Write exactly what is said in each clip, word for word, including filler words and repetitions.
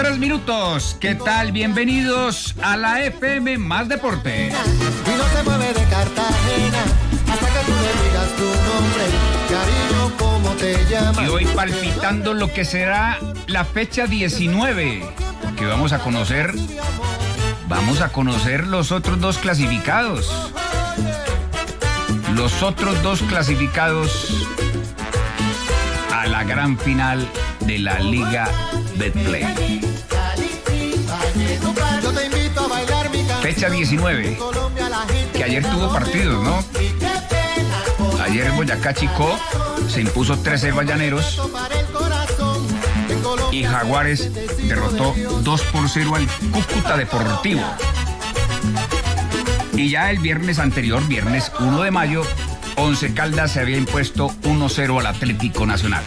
Tres minutos, ¿qué tal? Bienvenidos a la F M Más Deporte. Y no se mueve de Cartagena hasta que tú le digas tu nombre, cariño, ¿cómo te llamas? Y hoy palpitando lo que será la fecha diecinueve, que vamos a conocer, vamos a conocer los otros dos clasificados. Los otros dos clasificados a la gran final de la Liga Betplay. Fecha diecinueve, que ayer tuvo partidos, ¿no? Ayer Boyacá Chicó se impuso trece Llaneros y Jaguares derrotó dos por cero al Cúcuta Deportivo. Y ya el viernes anterior, viernes uno de mayo, Once Caldas se había impuesto uno cero al Atlético Nacional.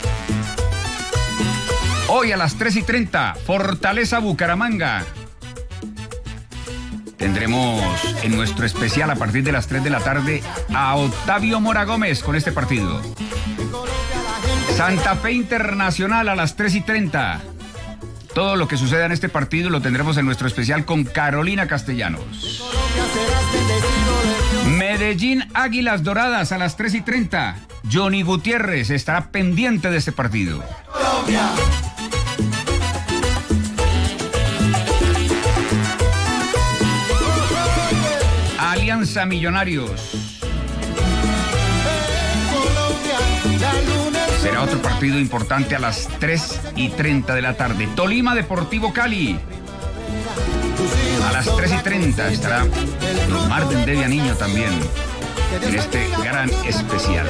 Hoy a las tres y treinta, Fortaleza Bucaramanga. Tendremos en nuestro especial a partir de las tres de la tarde a Octavio Mora Gómez con este partido. Santa Fe Internacional a las tres y treinta. Todo lo que suceda en este partido lo tendremos en nuestro especial con Carolina Castellanos. Medellín Águilas Doradas a las tres y treinta. Johnny Gutiérrez estará pendiente de este partido. Colombia. Alianza Millonarios. Será otro partido importante a las tres y treinta de la tarde. Tolima Deportivo Cali. A las tres y treinta estará Marden Devia Niño también en este gran especial.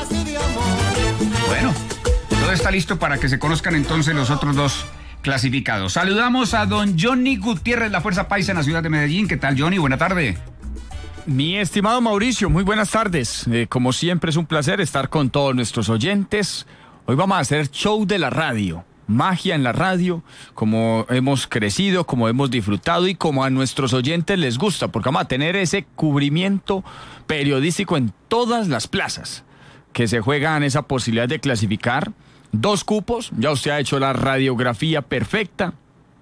Bueno, todo está listo para que se conozcan entonces los otros dos clasificados. Saludamos a don Johnny Gutiérrez, la Fuerza Paisa en la ciudad de Medellín. ¿Qué tal, Johnny? Buena tarde. Mi estimado Mauricio, muy buenas tardes. Eh, como siempre es un placer estar con todos nuestros oyentes. Hoy vamos a hacer show de la radio, magia en la radio, como hemos crecido, como hemos disfrutado y como a nuestros oyentes les gusta, porque vamos a tener ese cubrimiento periodístico en todas las plazas que se juegan esa posibilidad de clasificar. Dos cupos, ya usted ha hecho la radiografía perfecta,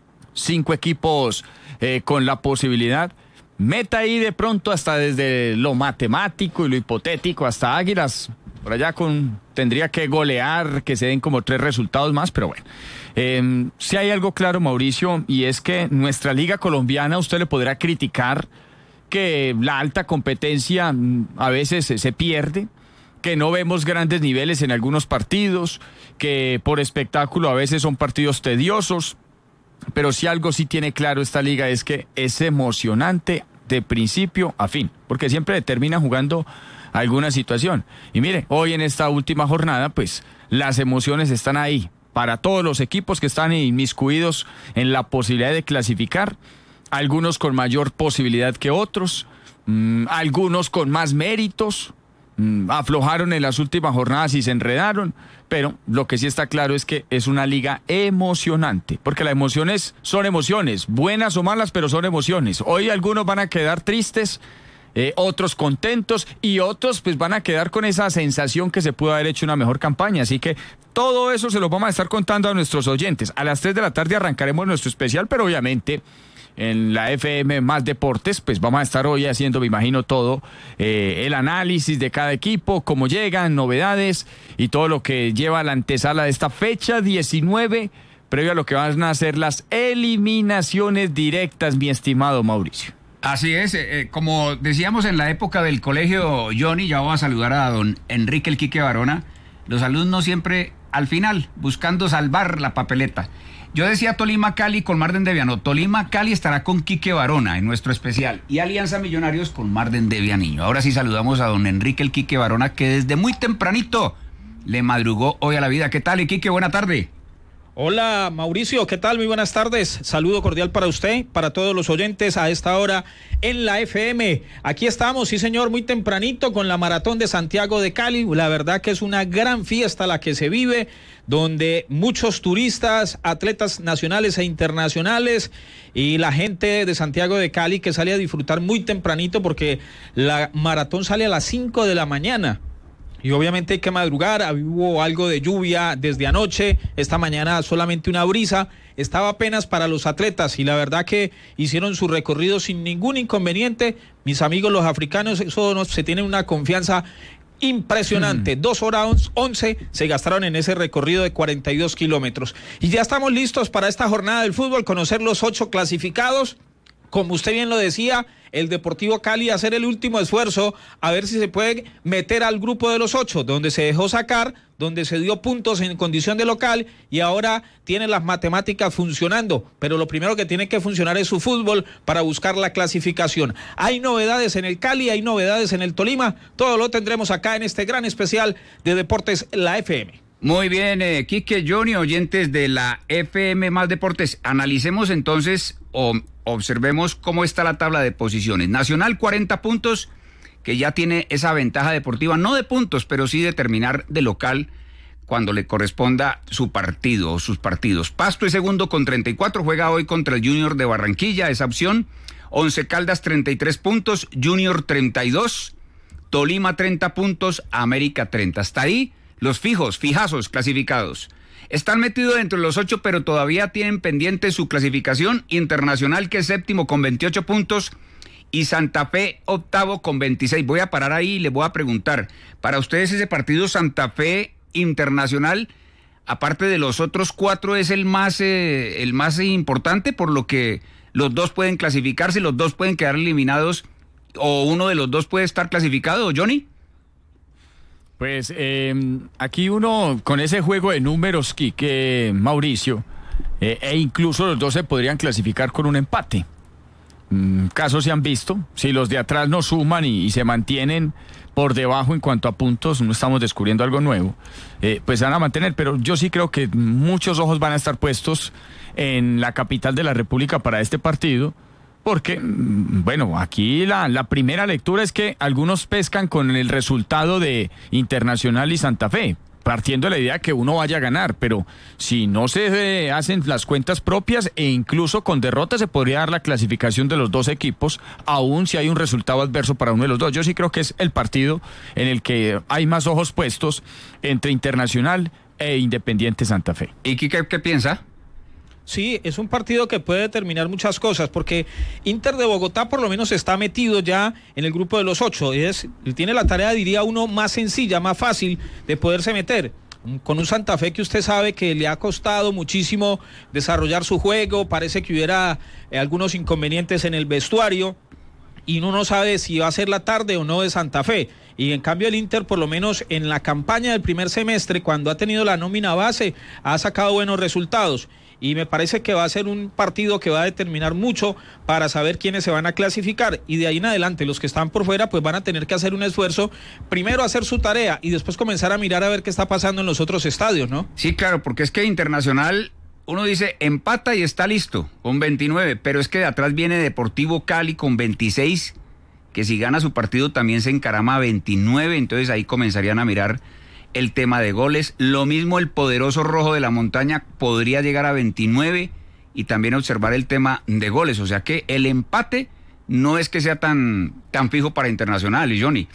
cinco equipos eh, con la posibilidad. Meta ahí de pronto hasta desde lo matemático y lo hipotético hasta Águilas. Por allá con tendría que golear, que se den como tres resultados más, pero bueno. Eh, si hay algo claro, Mauricio, y es que nuestra liga colombiana, usted le podrá criticar que la alta competencia a veces se, se pierde, que no vemos grandes niveles en algunos partidos, que por espectáculo a veces son partidos tediosos. Pero si algo sí tiene claro esta liga es que es emocionante de principio a fin, porque siempre termina jugando alguna situación. Y mire, hoy en esta última jornada, pues las emociones están ahí para todos los equipos que están inmiscuidos en la posibilidad de clasificar, algunos con mayor posibilidad que otros, mmm, algunos con más méritos. Aflojaron en las últimas jornadas y se enredaron, pero lo que sí está claro es que es una liga emocionante, porque las emociones son emociones, buenas o malas, pero son emociones. Hoy algunos van a quedar tristes, eh, otros contentos y otros pues van a quedar con esa sensación que se pudo haber hecho una mejor campaña, así que todo eso se lo vamos a estar contando a nuestros oyentes. A las tres de la tarde arrancaremos nuestro especial, pero obviamente en la F M Más Deportes, pues vamos a estar hoy haciendo, me imagino, todo eh, el análisis de cada equipo, cómo llegan, novedades y todo lo que lleva a la antesala de esta fecha diecinueve, previo a lo que van a ser las eliminaciones directas, mi estimado Mauricio. Así es, eh, como decíamos en la época del colegio, Johnny, ya voy a saludar a don Enrique el Quique Barona, los alumnos siempre al final, buscando salvar la papeleta. Yo decía Tolima Cali con Marden Devia, no, Tolima Cali estará con Quique Barona en nuestro especial y Alianza Millonarios con Marden Devia Niño. Ahora sí saludamos a don Enrique el Quique Barona, que desde muy tempranito le madrugó hoy a la vida. ¿Qué tal, Quique? Buena tarde. Hola Mauricio, ¿qué tal? Muy buenas tardes. Saludo cordial para usted, para todos los oyentes a esta hora en la F M. Aquí estamos, sí señor, muy tempranito con la Maratón de Santiago de Cali. La verdad que es una gran fiesta la que se vive, donde muchos turistas, atletas nacionales e internacionales y la gente de Santiago de Cali que sale a disfrutar muy tempranito porque la maratón sale a las cinco de la mañana. Y obviamente hay que madrugar, hubo algo de lluvia desde anoche, esta mañana solamente una brisa, estaba apenas para los atletas y la verdad que hicieron su recorrido sin ningún inconveniente. Mis amigos los africanos, eso no, se tienen una confianza impresionante, mm. dos horas once se gastaron en ese recorrido de cuarenta y dos kilómetros. Y ya estamos listos para esta jornada del fútbol, conocer los ocho clasificados. Como usted bien lo decía, el Deportivo Cali hacer el último esfuerzo a ver si se puede meter al grupo de los ocho, donde se dejó sacar, donde se dio puntos en condición de local y ahora tiene las matemáticas funcionando, pero lo primero que tiene que funcionar es su fútbol para buscar la clasificación. Hay novedades en el Cali, hay novedades en el Tolima, todo lo tendremos acá en este gran especial de Deportes La F M. Muy bien, eh, Quique, Johnny, oyentes de la F M Más Deportes, analicemos entonces o observemos cómo está la tabla de posiciones. Nacional cuarenta puntos, que ya tiene esa ventaja deportiva, no de puntos, pero sí de terminar de local cuando le corresponda su partido o sus partidos. Pasto es segundo con treinta y cuatro, juega hoy contra el Junior de Barranquilla, esa opción. Once Caldas treinta y tres puntos, Junior treinta y dos, Tolima treinta puntos, América treinta. Hasta ahí los fijos, fijazos clasificados. Están metidos dentro de los ocho, pero todavía tienen pendiente su clasificación. Internacional, que es séptimo con veintiocho puntos, y Santa Fe octavo con veintiséis. Voy a parar ahí y les voy a preguntar, para ustedes ese partido Santa Fe Internacional, aparte de los otros cuatro, es el más, eh, el más importante, por lo que los dos pueden clasificarse, los dos pueden quedar eliminados, o uno de los dos puede estar clasificado, Johnny. Pues eh, aquí uno, con ese juego de números, Quique, Mauricio, eh, e incluso los dos se podrían clasificar con un empate. Mm, casos se han visto, si los de atrás no suman y, y se mantienen por debajo en cuanto a puntos, no estamos descubriendo algo nuevo, eh, pues van a mantener, pero yo sí creo que muchos ojos van a estar puestos en la capital de la República para este partido, porque, bueno, aquí la, la primera lectura es que algunos pescan con el resultado de Internacional y Santa Fe, partiendo de la idea que uno vaya a ganar, pero si no se eh, hacen las cuentas propias e incluso con derrota se podría dar la clasificación de los dos equipos, aun si hay un resultado adverso para uno de los dos. Yo sí creo que es el partido en el que hay más ojos puestos entre Internacional e Independiente Santa Fe. ¿Y qué, qué piensa? Sí, es un partido que puede determinar muchas cosas, porque Inter de Bogotá por lo menos está metido ya en el grupo de los ocho. Es, tiene la tarea, diría uno, más sencilla, más fácil de poderse meter. Con un Santa Fe que usted sabe que le ha costado muchísimo desarrollar su juego, parece que hubiera eh, algunos inconvenientes en el vestuario, y uno no sabe si va a ser la tarde o no de Santa Fe. Y en cambio el Inter, por lo menos en la campaña del primer semestre, cuando ha tenido la nómina base, ha sacado buenos resultados. Y me parece que va a ser un partido que va a determinar mucho para saber quiénes se van a clasificar, y de ahí en adelante los que están por fuera pues van a tener que hacer un esfuerzo, primero hacer su tarea y después comenzar a mirar a ver qué está pasando en los otros estadios, ¿no? Sí, claro, porque es que Internacional, uno dice empata y está listo con veintinueve, pero es que de atrás viene Deportivo Cali con veintiséis, que si gana su partido también se encarama a veintinueve, entonces ahí comenzarían a mirar el tema de goles. Lo mismo el poderoso Rojo de la Montaña podría llegar a veintinueve y también observar el tema de goles. O sea que el empate no es que sea tan, tan fijo para Internacional, y Johnny.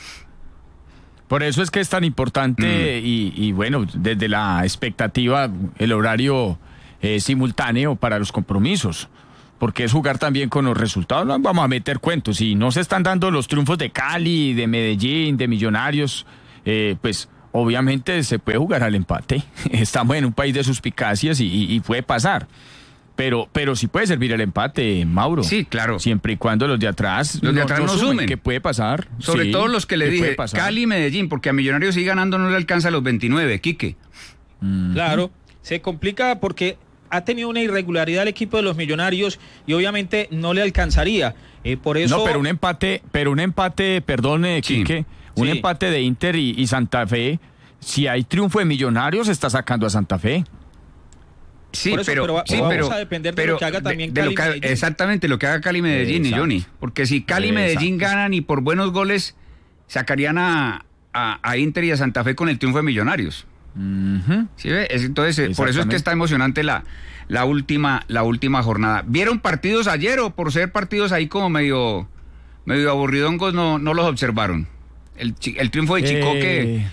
Por eso es que es tan importante mm. y, y bueno, desde la expectativa, el horario eh, simultáneo para los compromisos. Porque es jugar también con los resultados. No vamos a meter cuentos. Si no se están dando los triunfos de Cali, de Medellín, de Millonarios, eh, pues obviamente se puede jugar al empate. Estamos en un país de suspicacias y, y, y puede pasar. Pero, pero sí puede servir el empate, Mauro. Sí, claro. Siempre y cuando los de atrás los de atrás no, no sumen, sumen. ¿Qué puede pasar? Sobre sí, todo los que le dije, Cali y Medellín, porque a Millonarios sí ganando no le alcanza a los veintinueve, Quique. Mm-hmm. Claro, se complica porque ha tenido una irregularidad el equipo de los Millonarios y obviamente no le alcanzaría. Eh, por eso... No, pero un empate, pero un empate, perdón, eh, Quique, sí. un sí. empate de Inter y, y Santa Fe, si hay triunfo de Millonarios, está sacando a Santa Fe. Sí, eso, pero, pero, sí, vamos pero a depender de pero, lo que haga también de, de Cali lo que, Medellín. Exactamente, lo que haga Cali Medellín, y Johnny. Porque si Cali y Medellín ganan y por buenos goles, sacarían a, a, a Inter y a Santa Fe con el triunfo de Millonarios. Uh-huh. ¿Sí ve? Entonces, por eso es que está emocionante la, la, última, la última jornada. ¿Vieron partidos ayer o por ser partidos ahí como medio, medio aburridongos no, no los observaron? El, el triunfo de Chicoque... Eh...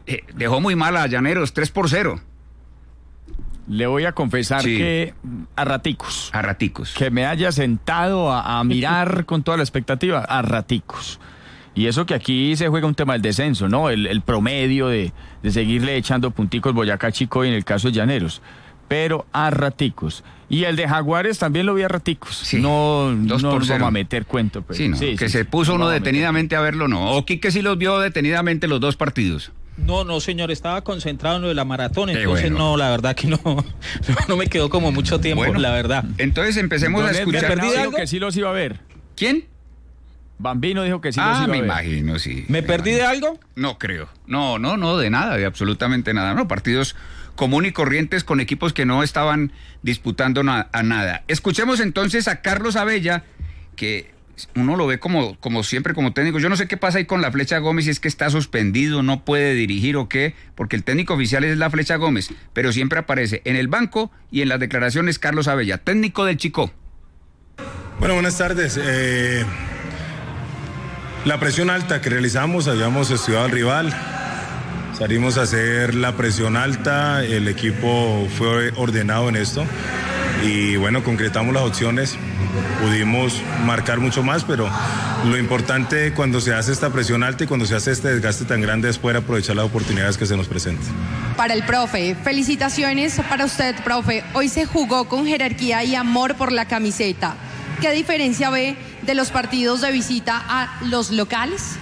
eh, dejó muy mal a Llaneros, tres por cero. Le voy a confesar Sí. que a raticos. A raticos. Que me haya sentado a, a mirar con toda la expectativa, a raticos. Y eso que aquí se juega un tema del descenso, ¿no? El, el promedio de, de seguirle echando punticos Boyacá Chico y en el caso de Llaneros. Pero a raticos. Y el de Jaguares también lo vi a raticos. Sí, no dos no por nos cero. vamos a meter cuento. Pero, Sí, no, sí, que sí, se sí, puso no uno vamos a meter. detenidamente a verlo, no. O Quique sí los vio detenidamente los dos partidos. No, no, señor, estaba concentrado en lo de la maratón, Qué entonces bueno. no, la verdad que no, no, no me quedó como mucho tiempo, Bueno. la verdad. Entonces empecemos Don a Edgar escuchar. perdí dijo algo? que sí los iba a ver. ¿Quién? Bambino dijo que sí los Ah, iba a me ver. imagino, sí. ¿Me perdí de algo? No creo. No, no, no, de nada, de absolutamente nada. No, partidos común y corrientes con equipos que no estaban disputando na- a nada. Escuchemos entonces a Carlos Abella, que uno lo ve como, como siempre como técnico. Yo no sé qué pasa ahí con la Flecha Gómez, si es que está suspendido, no puede dirigir o qué, porque el técnico oficial es la Flecha Gómez, pero siempre aparece en el banco y en las declaraciones Carlos Abella, técnico del Chicó. Bueno, buenas tardes. Eh, la presión alta que realizamos, habíamos estudiado al rival, salimos a hacer la presión alta, el equipo fue ordenado en esto y bueno, concretamos las opciones, pudimos marcar mucho más, pero lo importante cuando se hace esta presión alta y cuando se hace este desgaste tan grande es poder aprovechar las oportunidades que se nos presentan. Para el profe, felicitaciones para usted, profe. Hoy se jugó con jerarquía y amor por la camiseta. ¿Qué diferencia ve de los partidos de visita a los locales?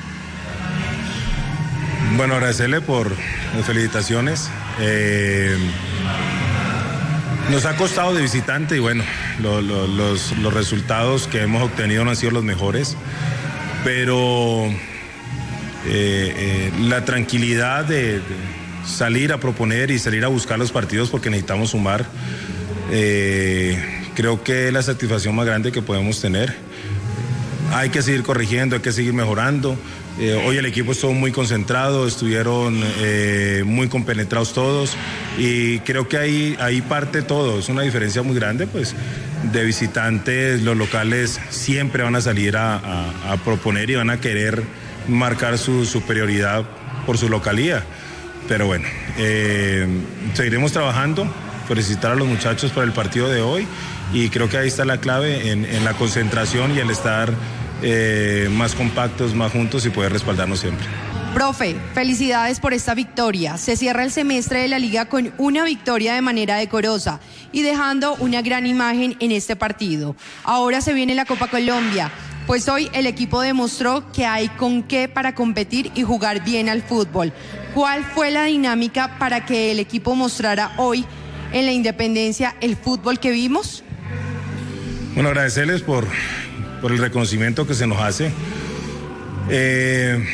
Bueno, agradecerle por las felicitaciones. Eh, nos ha costado de visitante y bueno, lo, lo, los, los resultados que hemos obtenido no han sido los mejores, pero eh, eh, la tranquilidad de, de salir a proponer y salir a buscar los partidos porque necesitamos sumar, eh, creo que es la satisfacción más grande que podemos tener. Hay que seguir corrigiendo, hay que seguir mejorando. Eh, hoy el equipo estuvo muy concentrado, estuvieron eh, muy compenetrados todos y creo que ahí, ahí parte todo. Es una diferencia muy grande, pues de visitantes, los locales siempre van a salir a, a, a proponer y van a querer marcar su superioridad por su localía. Pero bueno, eh, seguiremos trabajando, felicitar a los muchachos por el partido de hoy y creo que ahí está la clave en, en la concentración y el estar eh, más compactos, más juntos y poder respaldarnos siempre. Profe, felicidades por esta victoria. Se cierra el semestre de la liga con una victoria de manera decorosa y dejando una gran imagen en este partido. Ahora se viene la Copa Colombia, pues hoy el equipo demostró que hay con qué para competir y jugar bien al fútbol. ¿Cuál fue la dinámica para que el equipo mostrara hoy en la Independencia el fútbol que vimos? Bueno, agradecerles por, por el reconocimiento que se nos hace. Eh,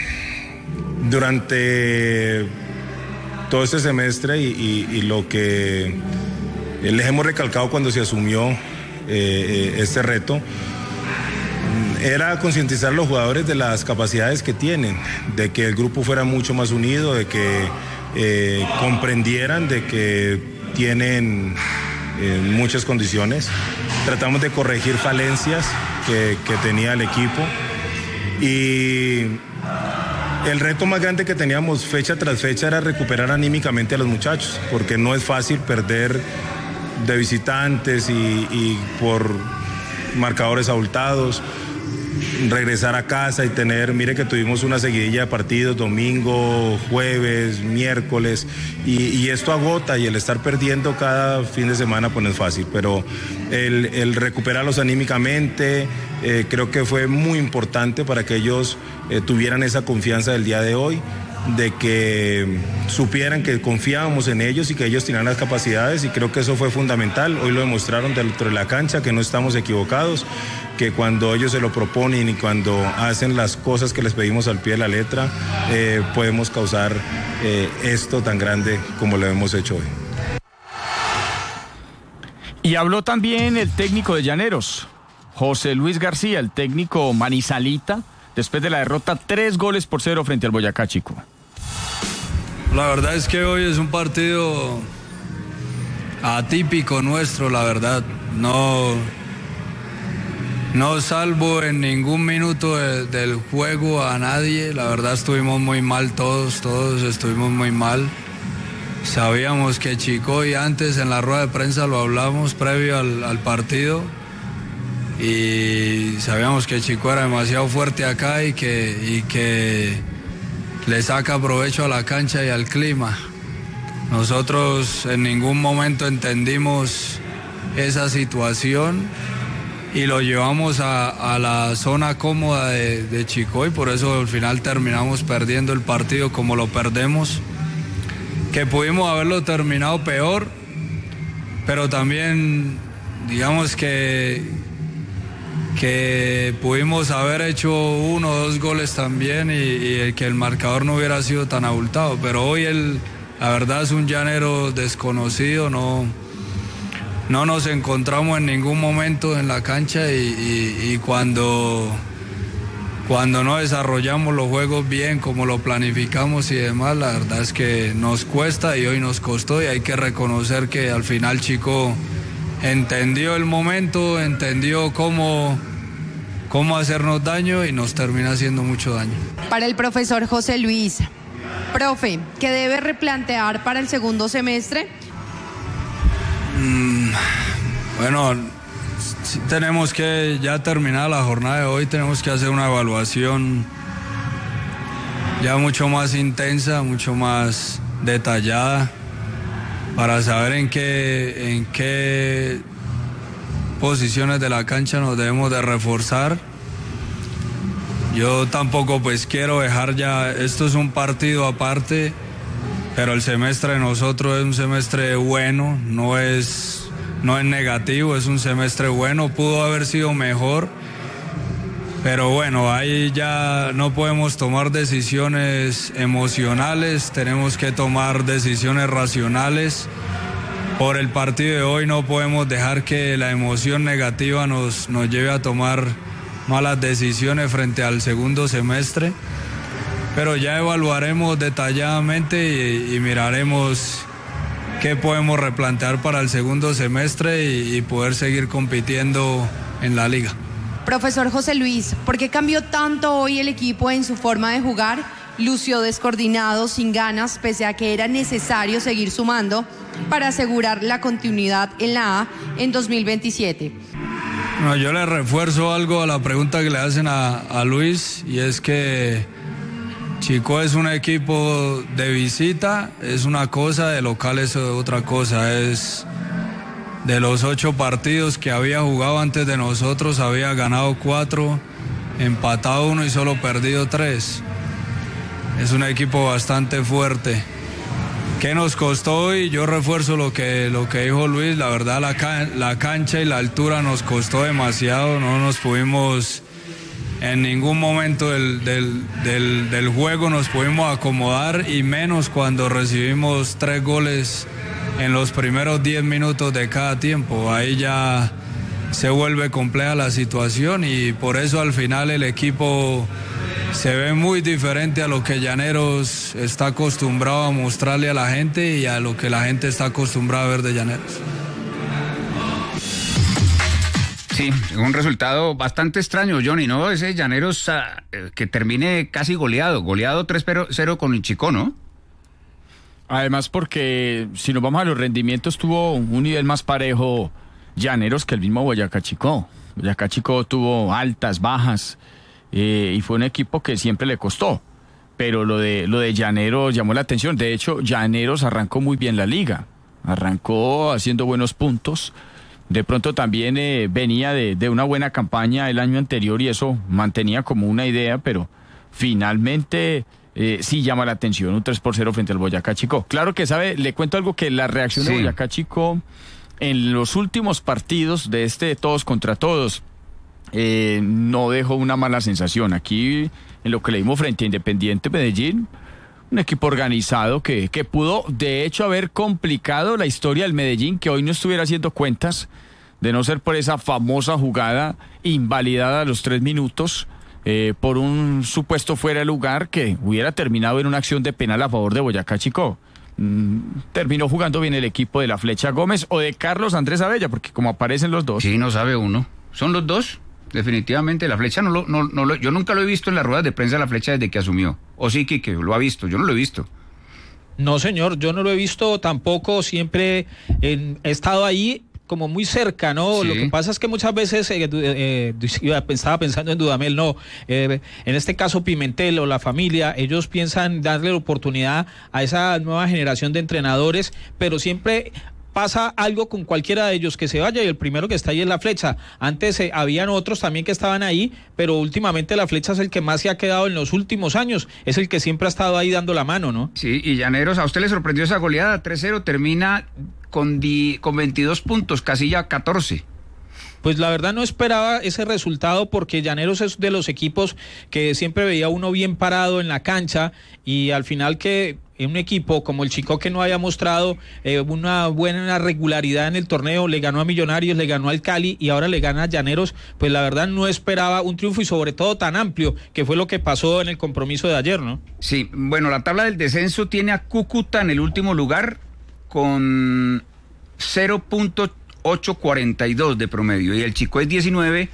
durante todo este semestre y, y, y lo que les hemos recalcado cuando se asumió eh, este reto, era concientizar a los jugadores de las capacidades que tienen, de que el grupo fuera mucho más unido, de que eh, comprendieran de que tienen eh, muchas condiciones. Tratamos de corregir falencias que, que tenía el equipo y el reto más grande que teníamos fecha tras fecha era recuperar anímicamente a los muchachos, porque no es fácil perder de visitantes y, y por marcadores abultados, regresar a casa y tener, mire que tuvimos una seguidilla de partidos, domingo, jueves, miércoles, y, y esto agota y el estar perdiendo cada fin de semana pues no es fácil, pero el, el recuperarlos anímicamente eh, creo que fue muy importante para que ellos eh, tuvieran esa confianza del día de hoy, de que supieran que confiábamos en ellos y que ellos tenían las capacidades y creo que eso fue fundamental. Hoy lo demostraron dentro de la cancha, que no estamos equivocados, que cuando ellos se lo proponen y cuando hacen las cosas que les pedimos al pie de la letra, eh, podemos causar eh, esto tan grande como lo hemos hecho hoy. Y habló también el técnico de Llaneros, José Luis García, el técnico manizalita, después de la derrota tres goles por cero frente al Boyacá Chico. La verdad es que hoy es un partido atípico nuestro, la verdad. No, no salvo en ningún minuto de, del juego a nadie. La verdad estuvimos muy mal todos, todos estuvimos muy mal. Sabíamos que Chicoy, antes en la rueda de prensa lo hablamos previo al, al partido, y sabíamos que Chicoy era demasiado fuerte acá y que, y que le saca provecho a la cancha y al clima. Nosotros en ningún momento entendimos esa situación y lo llevamos a, a la zona cómoda de, de Chicoy, por eso al final terminamos perdiendo el partido como lo perdemos. Que pudimos haberlo terminado peor, pero también digamos que, que pudimos haber hecho uno o dos goles también y, y que el marcador no hubiera sido tan abultado, pero hoy el, la verdad es un llanero desconocido, no, no nos encontramos en ningún momento en la cancha y, y, y cuando... Cuando no desarrollamos los juegos bien, como lo planificamos y demás, la verdad es que nos cuesta y hoy nos costó, y hay que reconocer que al final Chico entendió el momento, entendió cómo, cómo hacernos daño y nos termina haciendo mucho daño. Para el profesor José Luis, profe, ¿qué debe replantear para el segundo semestre? Mm, bueno... Sí, tenemos que, ya terminar la jornada de hoy, tenemos que hacer una evaluación ya mucho más intensa, mucho más detallada, para saber en qué, en qué posiciones de la cancha nos debemos de reforzar. Yo tampoco pues quiero dejar ya, esto es un partido aparte, pero el semestre de nosotros es un semestre bueno, no es... No es negativo, es un semestre bueno, pudo haber sido mejor, pero bueno, ahí ya no podemos tomar decisiones emocionales, tenemos que tomar decisiones racionales. Por el partido de hoy no podemos dejar que la emoción negativa nos, nos lleve a tomar malas decisiones frente al segundo semestre, pero ya evaluaremos detalladamente y, y miraremos qué podemos replantear para el segundo semestre y, y poder seguir compitiendo en la liga. Profesor José Luis, ¿por qué cambió tanto hoy el equipo en su forma de jugar? Lució descoordinado, sin ganas, pese a que era necesario seguir sumando para asegurar la continuidad en la A en dos mil veintisiete. No, yo le refuerzo algo a la pregunta que le hacen a, a Luis, y es que Chico es un equipo de visita, es una cosa, de local es otra cosa. Es de los ocho partidos que había jugado antes de nosotros, había ganado cuatro, empatado uno y solo perdido tres. Es un equipo bastante fuerte. ¿Qué nos costó hoy? Yo refuerzo lo que, lo que dijo Luis, la verdad la, can, la cancha y la altura nos costó demasiado, no nos pudimos... En ningún momento del, del, del, del juego nos pudimos acomodar, y menos cuando recibimos tres goles en los primeros diez minutos de cada tiempo. Ahí ya se vuelve compleja la situación, y por eso al final el equipo se ve muy diferente a lo que Llaneros está acostumbrado a mostrarle a la gente y a lo que la gente está acostumbrada a ver de Llaneros. Sí, un resultado bastante extraño, Johnny, ¿no? Ese Llaneros uh, que termine casi goleado, goleado tres cero con el Chico, ¿no? Además porque si nos vamos a los rendimientos, tuvo un nivel más parejo Llaneros que el mismo Boyacá Chico. Boyacá Chico tuvo altas, bajas, eh, y fue un equipo que siempre le costó. Pero lo de, lo de Llaneros llamó la atención. De hecho, Llaneros arrancó muy bien la liga. Arrancó haciendo buenos puntos. De pronto también eh, venía de, de una buena campaña el año anterior y eso mantenía como una idea, pero finalmente eh, sí llama la atención un tres por cero frente al Boyacá Chico. Claro que sabe, le cuento algo, que la reacción sí. de Boyacá Chico en los últimos partidos de este de todos contra todos eh, no dejó una mala sensación. Aquí en lo que leímos frente a Independiente Medellín, un equipo organizado que, que pudo, de hecho, haber complicado la historia del Medellín, que hoy no estuviera haciendo cuentas, de no ser por esa famosa jugada invalidada a los tres minutos, eh, por un supuesto fuera de lugar que hubiera terminado en una acción de penal a favor de Boyacá Chico. Mm, terminó jugando bien el equipo de la Flecha Gómez o de Carlos Andrés Abella, porque como aparecen los dos. Sí, no sabe uno. ¿Son los dos? definitivamente. La Flecha no lo, no, no lo, yo nunca lo he visto en las ruedas de prensa de La Flecha desde que asumió. O sí, Quique, lo ha visto, yo no lo he visto. No, señor, yo no lo he visto tampoco, siempre en, he estado ahí como muy cerca, ¿no? Sí. Lo que pasa es que muchas veces eh, eh, eh, estaba pensando en Dudamel, no, eh, en este caso Pimentel o la familia, ellos piensan darle la oportunidad a esa nueva generación de entrenadores, pero siempre pasa algo con cualquiera de ellos que se vaya y el primero que está ahí es La Flecha. Antes eh, habían otros también que estaban ahí, pero últimamente La Flecha es el que más se ha quedado en los últimos años, es el que siempre ha estado ahí dando la mano, ¿no? Sí, y Llaneros, ¿a usted le sorprendió esa goleada? tres cero, termina con, di, con veintidós puntos, casilla catorce. Pues la verdad no esperaba ese resultado porque Llaneros es de los equipos que siempre veía uno bien parado en la cancha y al final que un equipo como el Chicó que no haya mostrado eh, una buena regularidad en el torneo, le ganó a Millonarios, le ganó al Cali y ahora le gana a Llaneros, pues la verdad no esperaba un triunfo y sobre todo tan amplio, que fue lo que pasó en el compromiso de ayer, ¿no? Sí, bueno, la tabla del descenso tiene a Cúcuta en el último lugar con cero punto ochocientos cuarenta y dos de promedio y el Chicó es diecinueve.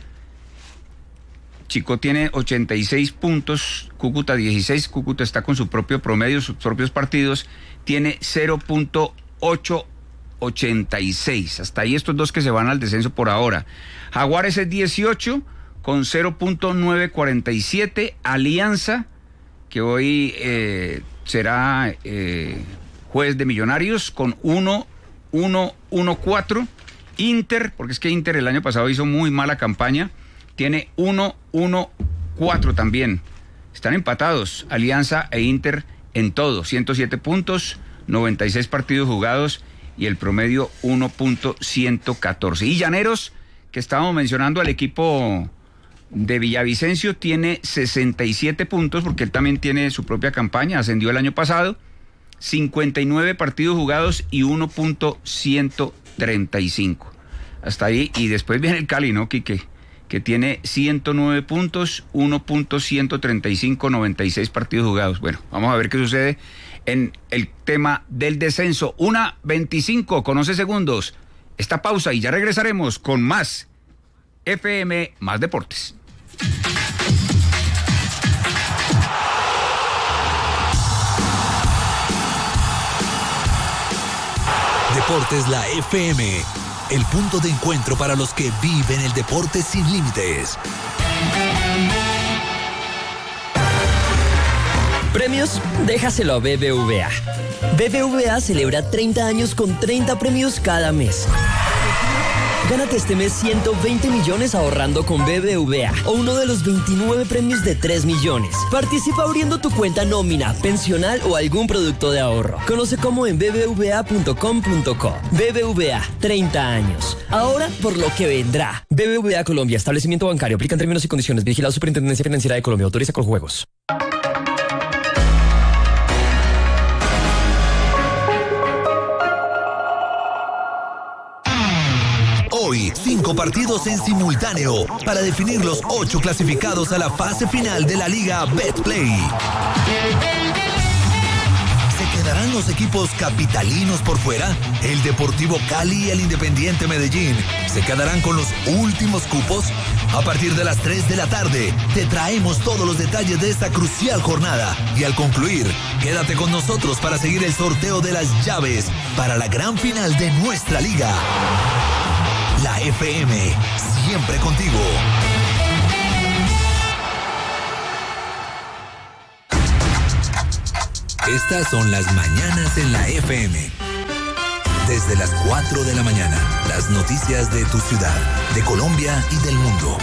Chico tiene ochenta y seis puntos, Cúcuta dieciséis, Cúcuta está con su propio promedio, sus propios partidos, tiene cero punto ochocientos ochenta y seis. Hasta ahí estos dos que se van al descenso por ahora. Jaguares es dieciocho con cero punto novecientos cuarenta y siete. Alianza, que hoy eh, será eh, juez de Millonarios, con uno punto catorce. Inter, porque es que Inter el año pasado hizo muy mala campaña, tiene uno punto catorce también. Están empatados Alianza e Inter en todo, ciento siete puntos, noventa y seis partidos jugados y el promedio uno punto ciento catorce. Y Llaneros, que estábamos mencionando al equipo de Villavicencio, tiene sesenta y siete puntos porque él también tiene su propia campaña, ascendió el año pasado, cincuenta y nueve partidos jugados y uno punto ciento treinta y cinco. Hasta ahí, y después viene el Cali, ¿no, Quique? Que tiene ciento nueve puntos, uno punto ciento treinta y cinco, noventa y seis partidos jugados. Bueno, vamos a ver qué sucede en el tema del descenso. una veinticinco con once segundos. Esta pausa y ya regresaremos con más F M, más deportes. Deportes La F M, el punto de encuentro para los que viven el deporte sin límites. Premios, déjaselo a B B V A. B B V A celebra treinta años con treinta premios cada mes. Gánate este mes ciento veinte millones ahorrando con B B V A o uno de los veintinueve premios de tres millones. Participa abriendo tu cuenta nómina, pensional o algún producto de ahorro. Conoce cómo en b b v a punto com punto co. B B V A, treinta años. Ahora por lo que vendrá. B B V A Colombia, establecimiento bancario. Aplican términos y condiciones. Vigilado Superintendencia Financiera de Colombia. Autoriza con juegos. Hoy, cinco partidos en simultáneo para definir los ocho clasificados a la fase final de la Liga Betplay. ¿Se quedarán los equipos capitalinos por fuera? El Deportivo Cali y el Independiente Medellín se quedarán con los últimos cupos. A partir de las tres de la tarde, te traemos todos los detalles de esta crucial jornada. Y al concluir, quédate con nosotros para seguir el sorteo de las llaves para la gran final de nuestra liga. La F M, siempre contigo. Estas son las mañanas en la F M. Desde las cuatro de la mañana, las noticias de tu ciudad, de Colombia y del mundo.